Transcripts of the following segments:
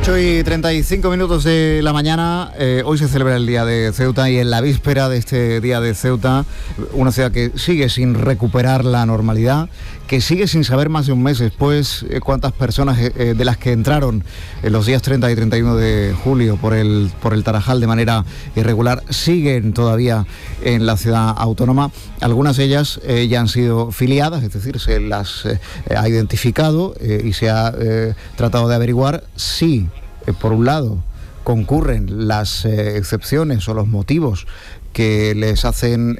8:35 de la mañana, hoy se celebra el Día de Ceuta y en la víspera de este Día de Ceuta, una ciudad que sigue sin recuperar la normalidad, que sigue sin saber más de un mes después cuántas personas de las que entraron en los días 30 y 31 de julio por el Tarajal de manera irregular, siguen todavía en la ciudad autónoma. Algunas de ellas ya han sido filiadas, es decir, se las ha identificado y se ha tratado de averiguar si, por un lado, concurren las excepciones o los motivos que les hacen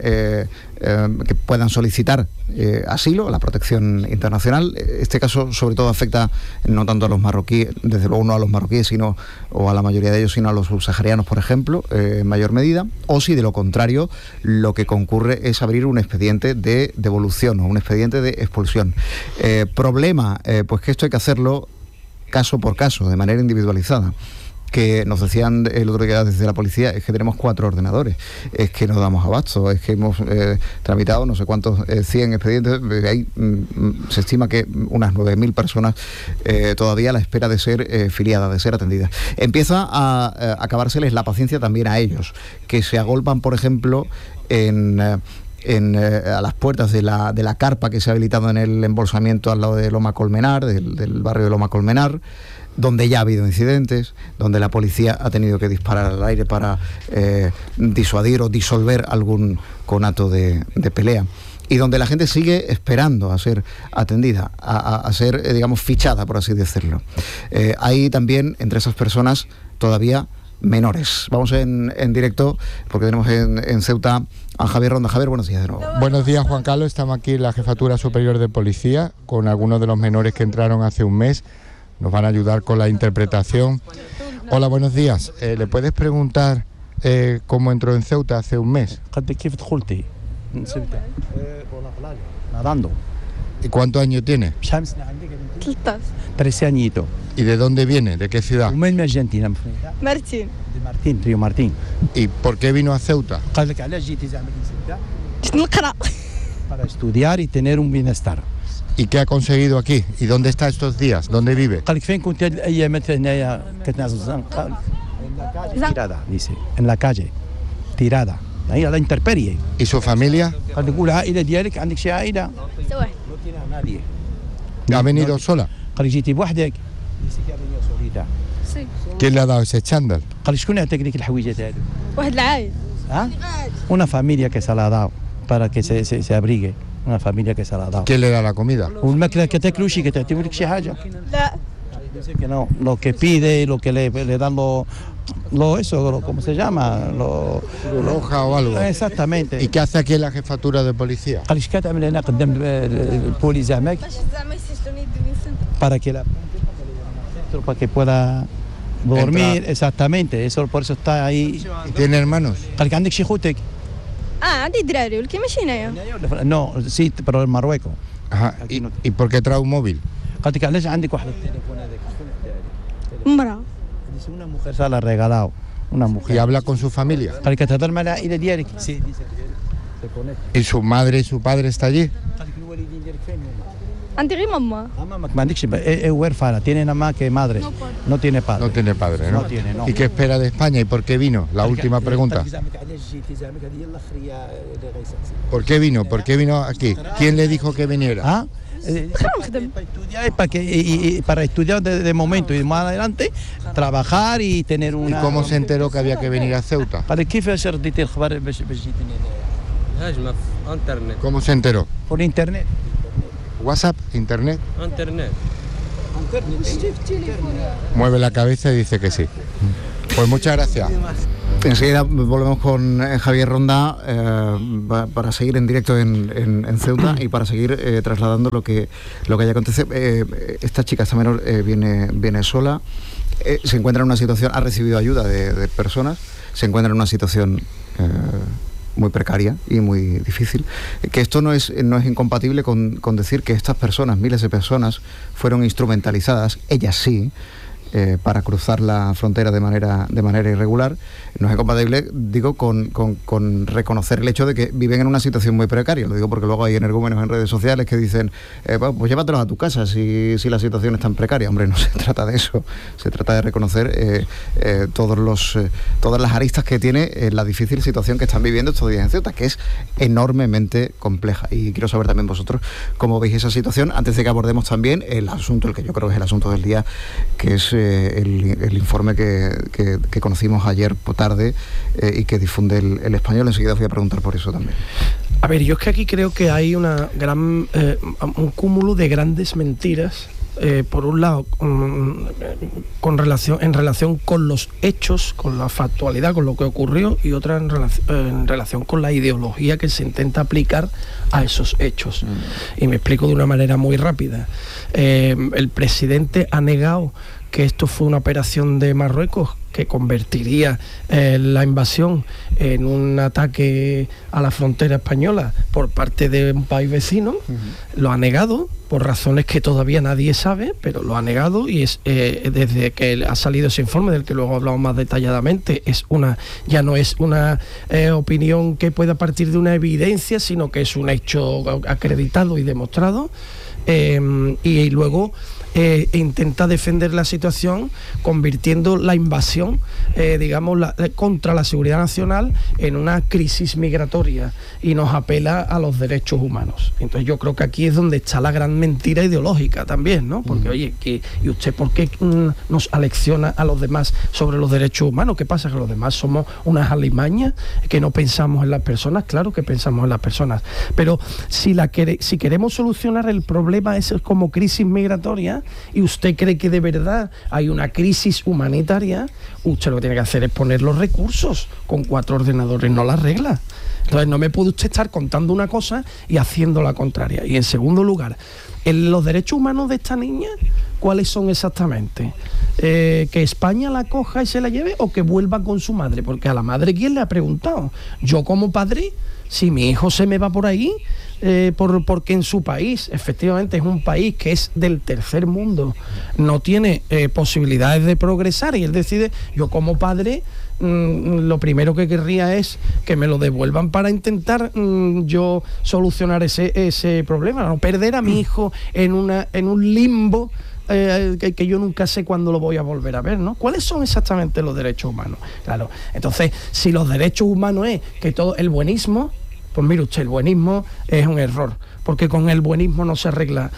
que puedan solicitar asilo, la protección internacional. Este caso sobre todo afecta no tanto a los marroquíes, desde luego no a los marroquíes, o a la mayoría de ellos, sino a los subsaharianos, por ejemplo, en mayor medida, o si de lo contrario lo que concurre es abrir un expediente de devolución o un expediente de expulsión. Problema, pues que esto hay que hacerlo caso por caso, de manera individualizada. Que nos decían el otro día desde la policía, es que tenemos 4 ordenadores, es que no damos abasto, es que hemos tramitado no sé cuántos, 100 expedientes, ahí se estima que unas 9.000 personas todavía a la espera de ser filiadas, de ser atendidas. Empieza a acabárseles la paciencia también a ellos, que se agolpan, por ejemplo, a las puertas de la carpa que se ha habilitado en el embolsamiento al lado de Loma Colmenar, del barrio de Loma Colmenar, donde ya ha habido incidentes, donde la policía ha tenido que disparar al aire para disuadir o disolver algún conato de pelea, y donde la gente sigue esperando a ser atendida, a ser, digamos, fichada, por así decirlo. Hay también entre esas personas todavía menores. Vamos en directo porque tenemos en Ceuta a Javier Ronda. Javier, buenos días de nuevo. Buenos días, Juan Carlos. Estamos aquí en la Jefatura Superior de Policía con algunos de los menores que entraron hace un mes. Nos van a ayudar con la interpretación. Hola, buenos días. ¿Le puedes preguntar cómo entró en Ceuta hace un mes? Nadando. ¿Y cuántos años tiene? 13 añitos. ¿Y de dónde viene? ¿De qué ciudad? ومن Argentina. Martín. De Martín, Río Martín. ¿Y por qué vino a Ceuta? قال لك علاش جيتي زعما لسيوطا؟ جيت نقرا. Para estudiar y tener un bienestar. ¿Y qué ha conseguido aquí? ¿Y dónde está estos días? ¿Dónde vive? قال لك فين كنت هاد الايامات هنايا كتنعس الزنقه؟ tirada, dice, en la calle, tirada. ahí a la intemperie. ¿Y su familia? قال لك والعائله ديالك عندك شي عائله؟ واحد. No tiene a nadie. ¿Ha venido sola? قال لي جيتي بوحدك؟ dice que ha venido solita. سي. ¿Quién le ha dado ese chándal? قال لي شكون عطاك ديك الحويجات هادو؟ واحد العايد. ¿Ah? Una familia que se la ha dado para que se abrigue. Una familia que se la ha dado. ¿Quién le da la comida? والماكله كتاكلوا شي كتعطيو لك شي حاجه؟ لا. Dice que no, lo que pide, lo que le dan ¿cómo se llama? ¿Roja o algo? Exactamente. ¿Y qué hace aquí en la Jefatura de Policía? قال ايش كتعمل هنا قدام البولي زعماك زعما يسجلوني يدوني para que pueda dormir. Entrar. Exactamente, eso por eso está ahí. ¿Y tiene hermanos? قال لك عندك شي خوتك؟ عندي دراري ولكن ماشي هنايا. No, sí, pero en Marruecos. Ajá. ¿Y por qué trae un móvil? قال لك علاش عندك واحد التليفون هذاك؟ مرة. Dice una mujer se la ha regalado, una mujer. ¿Y habla con su familia? قال لك تهضر مع العائله ديالك؟ Sí, dice se conecta. ¿Y su madre y su padre está allí? قال لك الوالدين ديالك فين هما؟ عندي غير ماما. ماماك ما عندكش es huérfana, tiene nada más que madre. No tiene padre. No tiene padre, ¿no? No tiene, no. ¿Y qué espera de España y por qué vino? La última pregunta. ¿Por qué vino? ¿Por qué vino aquí? ¿Quién le dijo que viniera? ¿Ah? نخدم. Para estudiar de momento y más adelante trabajar y tener ¿Y una. cómo se enteró que había que venir a Ceuta? قال لك كيفاش رديتي الخبر باش جيتني هنايا؟ هجمة في انترنت. ¿Cómo se enteró? por internet. ¿WhatsApp? ¿Internet? انترنت. Mueve la cabeza y dice que sí. Pues muchas gracias. Enseguida volvemos con Javier Ronda para seguir en directo en Ceuta y para seguir trasladando lo que allá acontece. Esta chica, esta menor, viene sola, se encuentra en una situación, ha recibido ayuda de personas, se encuentra en una situación muy precaria y muy difícil, que esto no es incompatible con decir que estas personas, miles de personas, fueron instrumentalizadas, ellas sí, para cruzar la frontera de manera irregular, no es compatible, digo, con reconocer el hecho de que viven en una situación muy precaria. Lo digo porque luego hay energúmenos en redes sociales que dicen, pues llévatelos a tu casa si la situación es tan precaria. Hombre, no se trata de eso, se trata de reconocer todas las aristas que tiene la difícil situación que están viviendo estos días en Ceuta, que es enormemente compleja. Y quiero saber también vosotros cómo veis esa situación, antes de que abordemos también el asunto, el que yo creo que es el asunto del día, que es el informe que conocimos ayer por tarde y que difunde el Español. Enseguida os voy a preguntar por eso también. A ver, yo es que aquí creo que hay un cúmulo de grandes mentiras. Por un lado, en relación con los hechos, con la factualidad, con lo que ocurrió, y otra en relación con la ideología que se intenta aplicar a esos hechos. Y me explico de una manera muy rápida. El presidente ha negado que esto fue una operación de Marruecos que convertiría la invasión en un ataque a la frontera española por parte de un país vecino. Lo ha negado por razones que todavía nadie sabe, pero lo ha negado, y es desde que ha salido ese informe, del que luego hablamos más detalladamente, ya no es una opinión que pueda partir de una evidencia, sino que es un hecho acreditado y demostrado. Y luego intenta defender la situación convirtiendo la invasión, contra la seguridad nacional en una crisis migratoria, y nos apela a los derechos humanos. Entonces yo creo que aquí es donde está la gran mentira ideológica también, ¿no? Porque, oye, ¿y usted por qué nos alecciona a los demás sobre los derechos humanos? ¿Qué pasa? ¿Que los demás somos unas alimañas que no pensamos en las personas? Claro que pensamos en las personas, pero si queremos solucionar el problema ese como crisis migratoria, y usted cree que de verdad hay una crisis humanitaria, usted lo que tiene que hacer es poner los recursos. Con 4 ordenadores no la arregla. Entonces no me puede usted estar contando una cosa y haciendo la contraria. Y en segundo lugar, los derechos humanos de esta niña, ¿cuáles son exactamente? ¿Que España la coja y se la lleve, o que vuelva con su madre? Porque a la madre, ¿quién le ha preguntado? Yo como padre, si mi hijo se me va por ahí, porque en su país, efectivamente, es un país que es del tercer mundo, no tiene posibilidades de progresar, y él decide, yo como padre, lo primero que querría es que me lo devuelvan para intentar yo solucionar ese problema, no perder a mi hijo en un limbo que yo nunca sé cuándo lo voy a volver a ver, ¿no? ¿Cuáles son exactamente los derechos humanos? Claro, entonces, si los derechos humanos es que todo el buenismo, pues mire usted, el buenismo es un error, porque con el buenismo no se arregla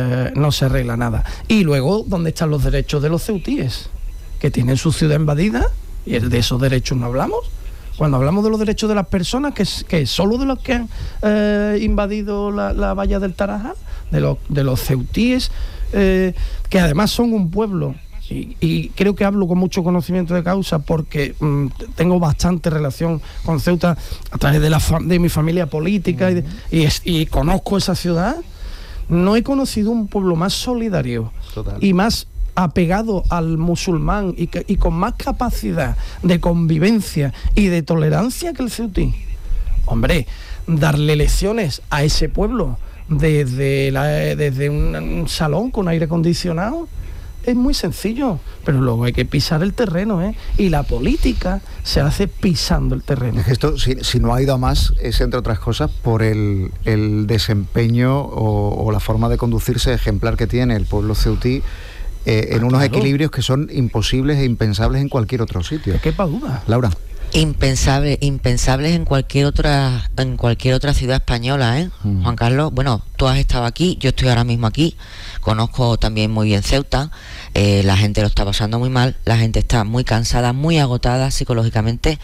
nada. Y luego, ¿dónde están los derechos de los ceutíes? Que tienen su ciudad invadida, y de esos derechos no hablamos. Cuando hablamos de los derechos de las personas, que solo de los que han invadido la valla del Tarajal, de los ceutíes, que además son un pueblo, y creo que hablo con mucho conocimiento de causa, porque tengo bastante relación con Ceuta a través de mi familia política, y conozco esa ciudad. No he conocido un pueblo más solidario. Total. Y más apegado al musulmán, y con más capacidad de convivencia y de tolerancia que el ceutí. Hombre, darle lecciones a ese pueblo desde un salón con aire acondicionado es muy sencillo, pero luego hay que pisar el terreno, ¿eh? Y la política se hace pisando el terreno. Esto, si no ha ido a más, es entre otras cosas por el desempeño o la forma de conducirse ejemplar que tiene el pueblo ceutí, en unos equilibrios que son imposibles e impensables en cualquier otro sitio. ¿Qué duda? Laura. Impensables en cualquier otra ciudad española, ¿eh? Juan Carlos, bueno, tú has estado aquí, yo estoy ahora mismo aquí, conozco también muy bien Ceuta, la gente lo está pasando muy mal, la gente está muy cansada, muy agotada psicológicamente.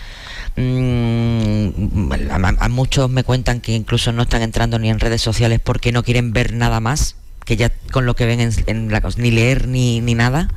A muchos me cuentan que incluso no están entrando ni en redes sociales porque no quieren ver nada más, que ya con lo que ven en la cosa, ni leer ni nada.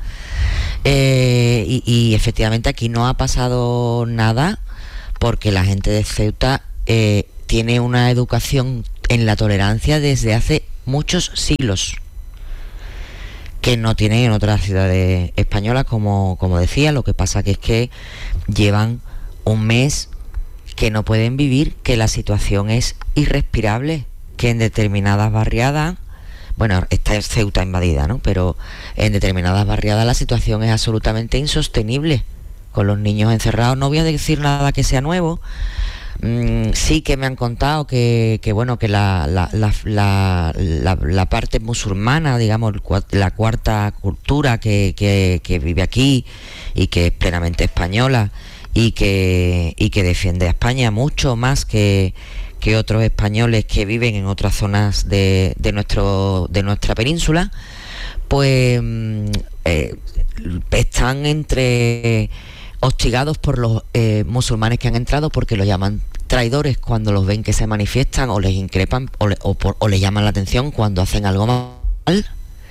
Y efectivamente aquí no ha pasado nada, porque la gente de Ceuta tiene una educación en la tolerancia desde hace muchos siglos, que no tienen en otras ciudades españolas, como decía. Lo que pasa que es que llevan un mes que no pueden vivir, que la situación es irrespirable, que en determinadas barriadas bueno, está Ceuta invadida, ¿no? Pero en determinadas barriadas la situación es absolutamente insostenible, con los niños encerrados. No voy a decir nada que sea nuevo. Sí que me han contado que bueno, que la parte musulmana, digamos, la cuarta cultura que vive aquí y que es plenamente española y que defiende a España mucho más que otros españoles que viven en otras zonas de nuestra península, pues están hostigados por los musulmanes que han entrado, porque los llaman traidores cuando los ven que se manifiestan, o les increpan o les llaman la atención cuando hacen algo mal.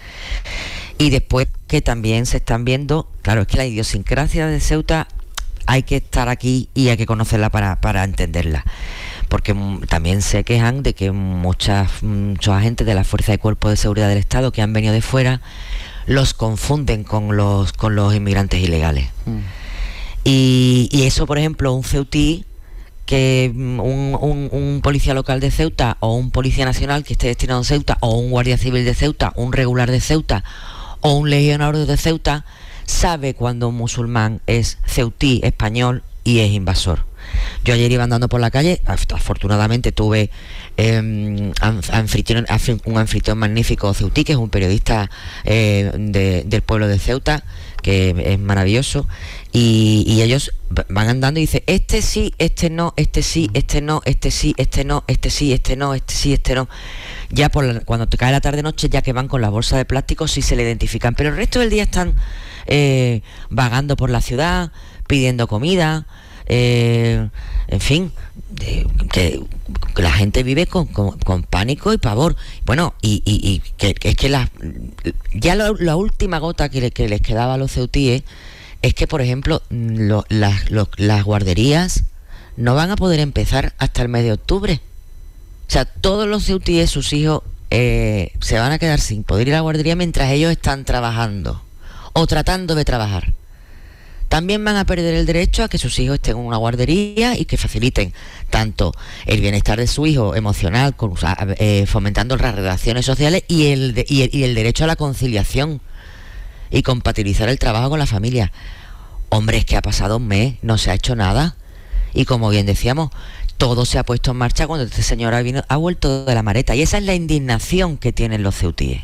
Y después que también se están viendo, claro, es que la idiosincrasia de Ceuta hay que estar aquí y hay que conocerla para entenderla, porque también se quejan de que muchos agentes de la Fuerza de Cuerpo de Seguridad del Estado que han venido de fuera los confunden con los inmigrantes ilegales. Y eso, por ejemplo, un ceutí, que un policía local de Ceuta o un policía nacional que esté destinado en Ceuta, o un guardia civil de Ceuta, un regular de Ceuta o un legionario de Ceuta, sabe cuando un musulmán es ceutí, español y es invasor. Yo ayer iba andando por la calle, afortunadamente tuve un anfitrión magnífico ceutí, que es un periodista del pueblo de Ceuta, que es maravilloso, y ellos van andando y dicen, este sí, este no, este sí, este no, este sí, este no, este sí, este no, este sí, este no. Ya cuando te cae la tarde-noche, ya que van con las bolsas de plástico, sí se le identifican, pero el resto del día están vagando por la ciudad, pidiendo comida, en fin, que la gente vive con pánico y pavor. Bueno, y que es que la última gota que les quedaba a los ceutíes es que, por ejemplo, las guarderías no van a poder empezar hasta el mes de octubre. O sea, todos los ceutíes, sus hijos, se van a quedar sin poder ir a la guardería mientras ellos están trabajando o tratando de trabajar. También van a perder el derecho a que sus hijos estén en una guardería y que faciliten tanto el bienestar de su hijo emocional, fomentando las relaciones sociales, y el derecho a la conciliación y compatibilizar el trabajo con la familia. Hombre, es que ha pasado un mes, no se ha hecho nada. Y como bien decíamos, todo se ha puesto en marcha cuando este señor ha vuelto de la Mareta. Y esa es la indignación que tienen los ceutíes.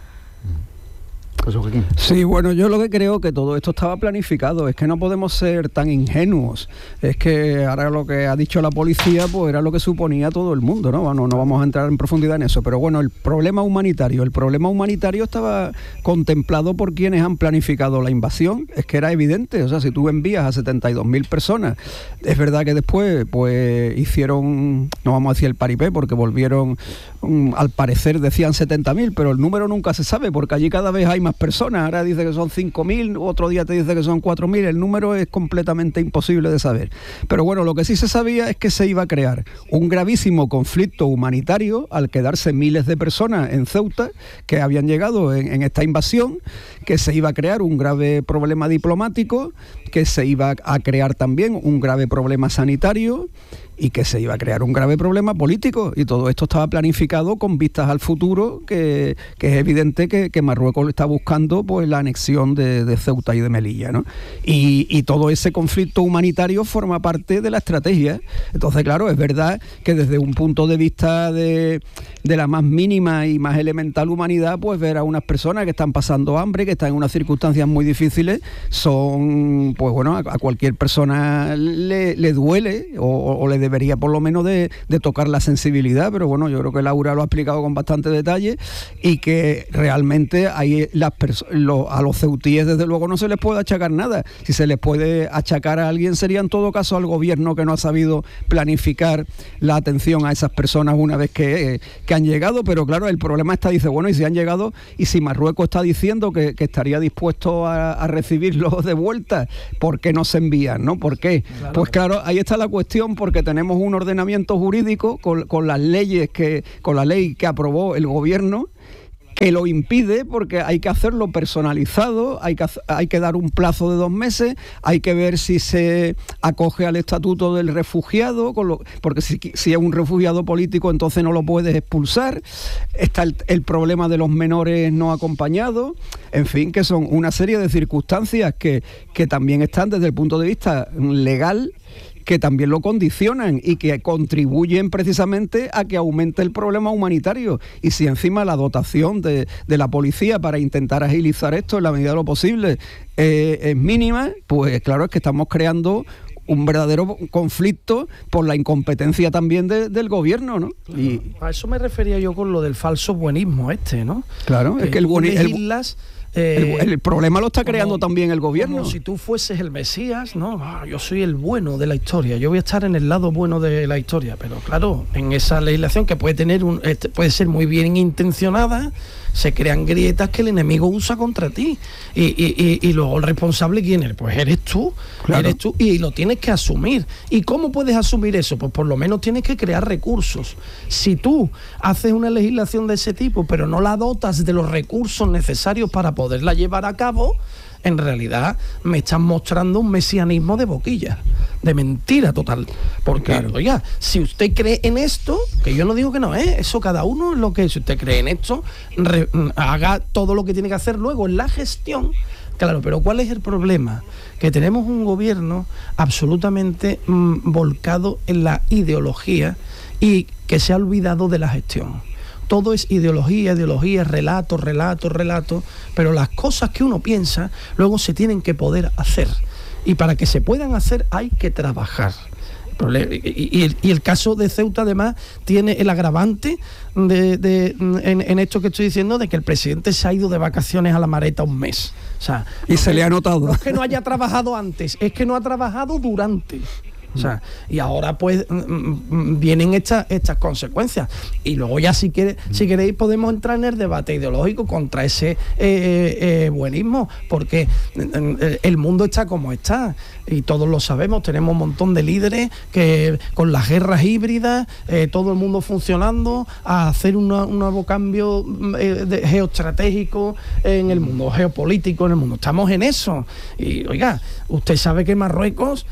Sí, bueno, yo lo que creo que todo esto estaba planificado, es que no podemos ser tan ingenuos, es que ahora lo que ha dicho la policía pues era lo que suponía todo el mundo, ¿no? Bueno, no vamos a entrar en profundidad en eso, pero bueno, el problema humanitario estaba contemplado por quienes han planificado la invasión, es que era evidente, o sea, si tú envías a 72.000 personas, es verdad que después pues hicieron, no vamos a decir el paripé, porque volvieron, al parecer decían 70.000, pero el número nunca se sabe, porque allí cada vez hay más personas, ahora dice que son 5.000, otro día te dice que son 4.000, el número es completamente imposible de saber. Pero bueno, lo que sí se sabía es que se iba a crear un gravísimo conflicto humanitario al quedarse miles de personas en Ceuta que habían llegado en esta invasión, que se iba a crear un grave problema diplomático, que se iba a crear también un grave problema sanitario y que se iba a crear un grave problema político, y todo esto estaba planificado con vistas al futuro, que es evidente que Marruecos está buscando pues la anexión de Ceuta y de Melilla, ¿no? Y todo ese conflicto humanitario forma parte de la estrategia. Entonces, claro, es verdad que desde un punto de vista de la más mínima y más elemental humanidad, pues ver a unas personas que están pasando hambre, que están en unas circunstancias muy difíciles, son, pues bueno, a cualquier persona le duele o le debería por lo menos de tocar la sensibilidad, pero bueno, yo creo que Laura lo ha explicado con bastante detalle, y que realmente hay a los ceutíes desde luego no se les puede achacar nada. Si se les puede achacar a alguien sería en todo caso al gobierno, que no ha sabido planificar la atención a esas personas una vez que han llegado. Pero claro, el problema está, dice, bueno, y si han llegado, y si Marruecos está diciendo que estaría dispuesto a recibirlos de vuelta, ¿por qué no se envían, no? ¿Por qué? Claro. Pues claro, ahí está la cuestión, porque tenemos un ordenamiento jurídico con las leyes con la ley que aprobó el gobierno, que lo impide, porque hay que hacerlo personalizado, hay que dar un plazo de 2 meses, hay que ver si se acoge al estatuto del refugiado, porque si es un refugiado político entonces no lo puedes expulsar. Está el problema de los menores no acompañados, en fin, que son una serie de circunstancias que también están desde el punto de vista legal, que también lo condicionan y que contribuyen precisamente a que aumente el problema humanitario. Y si encima la dotación de la policía para intentar agilizar esto en la medida de lo posible es mínima, pues claro, es que estamos creando un verdadero conflicto por la incompetencia también del gobierno, ¿no? Y a eso me refería yo con lo del falso buenismo ¿no? Claro, es que el problema lo está creando también el gobierno. Como si tú fueses el Mesías, ¿no? Yo soy el bueno de la historia, yo voy a estar en el lado bueno de la historia, pero claro, en esa legislación que puede ser muy bien intencionada, se crean grietas que el enemigo usa contra ti. Y luego el responsable, ¿quién eres? Pues eres tú. Claro. Eres tú y lo tienes que asumir. ¿Y cómo puedes asumir eso? Pues por lo menos tienes que crear recursos. Si tú haces una legislación de ese tipo, pero no la dotas de los recursos necesarios para poderla llevar a cabo, en realidad me están mostrando un mesianismo de boquilla, de mentira total. Porque, claro, oiga, si usted cree en esto, que yo no digo que no, eso cada uno es lo que es. Si usted cree en esto, haga todo lo que tiene que hacer luego en la gestión. Claro, pero ¿cuál es el problema? Que tenemos un gobierno absolutamente volcado en la ideología y que se ha olvidado de la gestión. Todo es ideología, relato, pero las cosas que uno piensa luego se tienen que poder hacer. Y para que se puedan hacer hay que trabajar. Y el caso de Ceuta además tiene el agravante en esto que estoy diciendo, de que el presidente se ha ido de vacaciones a la Mareta un mes. O sea, y se le ha notado. No es que no haya trabajado antes, es que no ha trabajado durante. O sea, y ahora pues vienen estas consecuencias. Y luego ya si queréis podemos entrar en el debate ideológico contra ese buenismo, porque el mundo está como está y todos lo sabemos. Tenemos un montón de líderes que con las guerras híbridas, todo el mundo funcionando a hacer un nuevo cambio geoestratégico en el mundo, geopolítico en el mundo. Estamos en eso. Y oiga, usted sabe que Marruecos,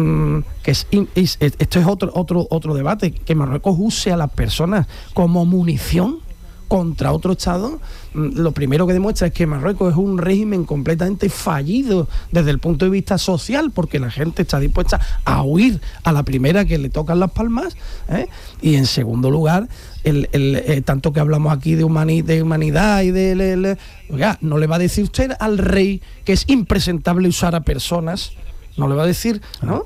esto es otro debate, que Marruecos use a las personas como munición contra otro Estado. Lo primero que demuestra es que Marruecos es un régimen completamente fallido desde el punto de vista social, porque la gente está dispuesta a huir a la primera que le tocan las palmas, y en segundo lugar, tanto que hablamos aquí de humanidad y oiga, no le va a decir usted al rey que es impresentable usar a personas, no le va a decir, ¿no?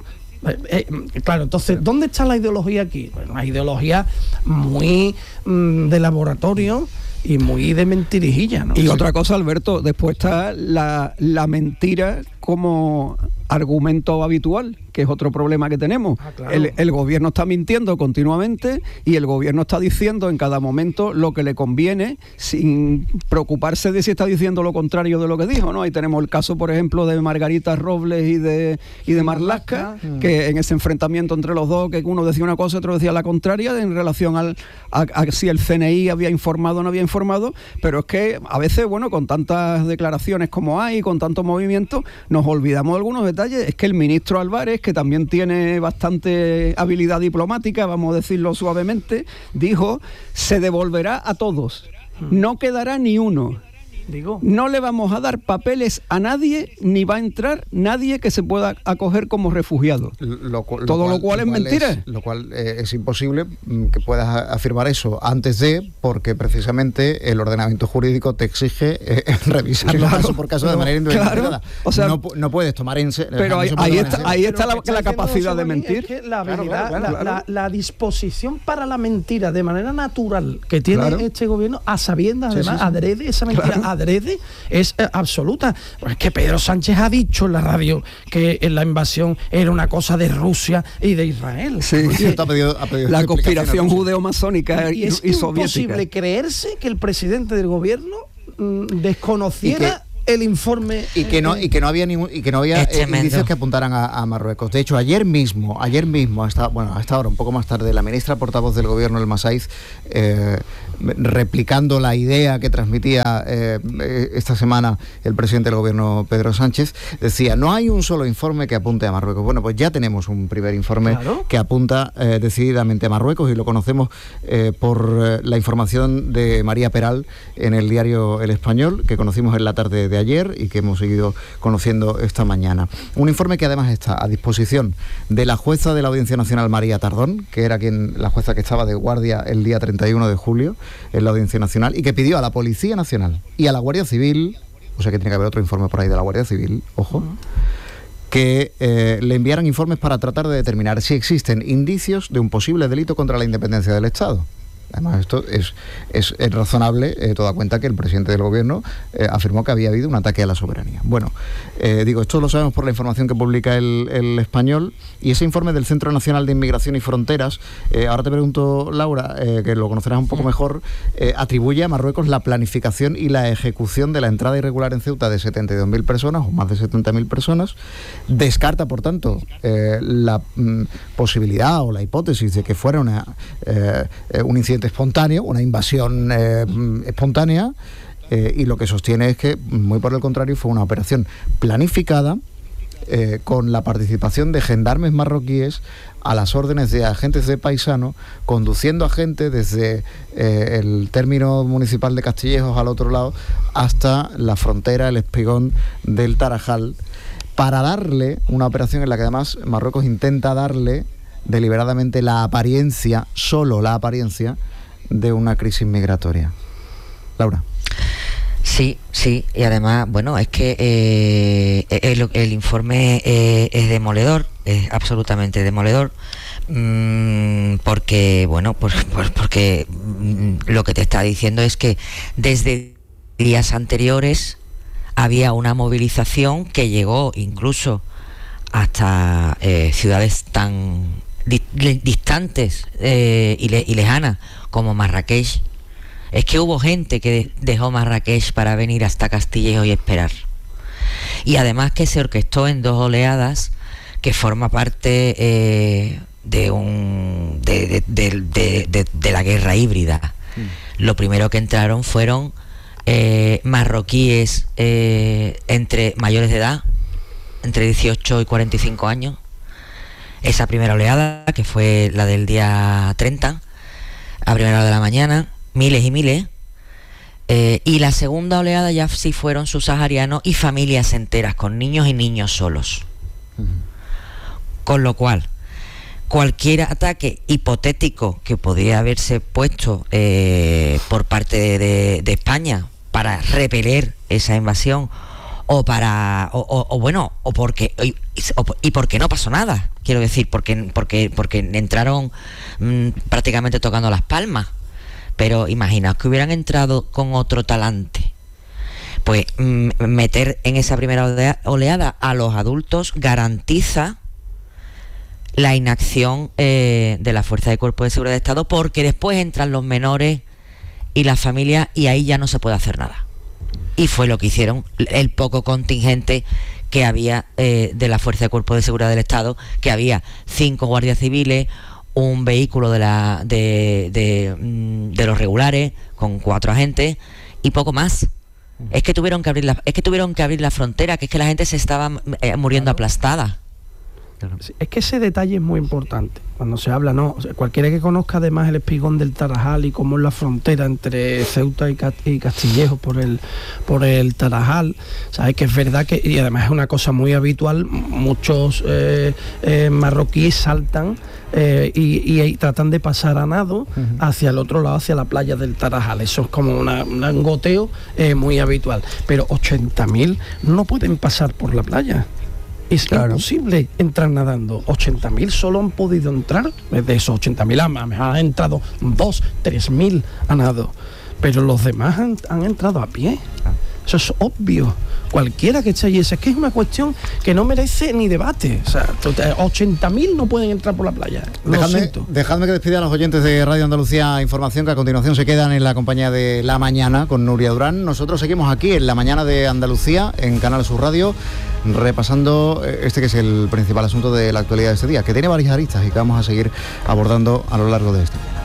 Claro, entonces, ¿dónde está la ideología aquí? Bueno, una ideología muy de laboratorio y muy de mentirijilla, ¿no? Y otra cosa, Alberto, después está la mentira como argumento habitual, que es otro problema que tenemos. Claro. El gobierno está mintiendo continuamente y el gobierno está diciendo en cada momento lo que le conviene sin preocuparse de si está diciendo lo contrario de lo que dijo, ¿no? Ahí tenemos el caso, por ejemplo, de Margarita Robles y de Marlaska, que en ese enfrentamiento entre los dos, que uno decía una cosa y otro decía la contraria en relación a si el CNI había informado o no había informado, pero es que a veces, bueno, con tantas declaraciones como hay, con tanto movimiento, nos olvidamos de algunos detalles. Es que el ministro Álvarez, que también tiene bastante habilidad diplomática, vamos a decirlo suavemente, dijo: se devolverá a todos, no quedará ni uno. No le vamos a dar papeles a nadie, ni va a entrar nadie que se pueda acoger como refugiado. Lo cual es mentira. Lo cual es imposible que puedas afirmar eso antes de, porque precisamente el ordenamiento jurídico te exige revisarlo caso por caso de manera individualizada. Claro, o sea, no puedes tomar en serio. Pero ahí está la capacidad de mentir. Es que la habilidad, la disposición para la mentira de manera natural que tiene este gobierno, a sabiendas, además, adrede esa mentira, adrede, es absoluta. Pues es que Pedro Sánchez ha dicho en la radio que la invasión era una cosa de Rusia y de Israel. Sí. Ha pedido la conspiración judeo-masónica y soviética. Es imposible creerse que el presidente del gobierno desconociera el informe y que no había indicios que apuntaran a Marruecos. De hecho, ayer mismo a esta hora, un poco más tarde, la ministra portavoz del gobierno, Elma Saiz, replicando la idea que transmitía esta semana el presidente del gobierno, Pedro Sánchez, decía: no hay un solo informe que apunte a Marruecos. Bueno, pues ya tenemos un primer informe que apunta decididamente a Marruecos, y lo conocemos por la información de María Peral en el diario El Español, que conocimos en la tarde de ayer y que hemos seguido conociendo esta mañana. Un informe que además está a disposición de la jueza de la Audiencia Nacional, María Tardón, que era la jueza que estaba de guardia el día 31 de julio en la Audiencia Nacional, y que pidió a la Policía Nacional y a la Guardia Civil, o sea que tiene que haber otro informe por ahí de la Guardia Civil, ojo, que le enviaran informes para tratar de determinar si existen indicios de un posible delito contra la independencia del Estado. Además, esto es razonable, toda cuenta que el presidente del gobierno afirmó que había habido un ataque a la soberanía. Bueno, esto lo sabemos por la información que publica el Español, y ese informe del Centro Nacional de Inmigración y Fronteras, ahora te pregunto, Laura, que lo conocerás un poco mejor, atribuye a Marruecos la planificación y la ejecución de la entrada irregular en Ceuta de 72.000 personas, o más de 70.000 personas, descarta, por tanto, la posibilidad o la hipótesis de que fuera un incidente espontáneo, una invasión espontánea, y lo que sostiene es que, muy por el contrario, fue una operación planificada con la participación de gendarmes marroquíes a las órdenes de agentes de paisano, conduciendo a gente desde el término municipal de Castillejos al otro lado hasta la frontera, el espigón del Tarajal, para darle una operación en la que además Marruecos intenta darle deliberadamente solo la apariencia de una crisis migratoria. Laura. Sí, y además, bueno, es que el informe es demoledor, es absolutamente demoledor, porque lo que te está diciendo es que desde días anteriores había una movilización que llegó incluso hasta ciudades tan distantes y lejanas como Marrakech. Es que hubo gente que dejó Marrakech para venir hasta Castillejo y esperar. Y además que se orquestó en 2 oleadas, que forma parte de la guerra híbrida. Lo primero que entraron fueron marroquíes entre mayores de edad, entre 18 y 45 años. Esa primera oleada, que fue la del día 30, a primera hora de la mañana, miles y miles. Y la segunda oleada ya sí fueron subsaharianos y familias enteras, con niños y niños solos. Con lo cual, cualquier ataque hipotético que podría haberse puesto por parte de España para repeler esa invasión, porque no pasó nada, quiero decir, porque entraron prácticamente tocando las palmas. Pero imaginaos que hubieran entrado con otro talante. Pues meter en esa primera oleada a los adultos garantiza la inacción de la Fuerza de Cuerpo de Seguridad de Estado, porque después entran los menores y las familias, y ahí ya no se puede hacer nada. Y fue lo que hicieron el poco contingente que había de la Fuerza de Cuerpo de Seguridad del Estado, que había 5 guardias civiles, un vehículo de los regulares con 4 agentes y poco más. Es que tuvieron que abrir la frontera, que es que la gente se estaba muriendo aplastada. Es que ese detalle es muy importante cuando se habla, ¿no? O sea, cualquiera que conozca además el espigón del Tarajal y cómo es la frontera entre Ceuta y Castillejo por el Tarajal, sabe que es verdad que, y además es una cosa muy habitual, muchos marroquíes saltan y tratan de pasar a nado hacia el otro lado, hacia la playa del Tarajal. Eso es como un goteo muy habitual, pero 80.000 no pueden pasar por la playa. Es imposible entrar nadando. 80.000 solo han podido entrar. De esos 80.000 han entrado 2.000, 3.000 a nado. Pero los demás han entrado a pie. Eso es obvio. Cualquiera que esté allí, es que es una cuestión que no merece ni debate. O sea, 80.000 no pueden entrar por la playa. Dejadme que despida a los oyentes de Radio Andalucía Información, que a continuación se quedan en la compañía de La Mañana con Nuria Durán. Nosotros seguimos aquí en La Mañana de Andalucía, en Canal Sur Radio, repasando este que es el principal asunto de la actualidad de este día, que tiene varias aristas y que vamos a seguir abordando a lo largo de este.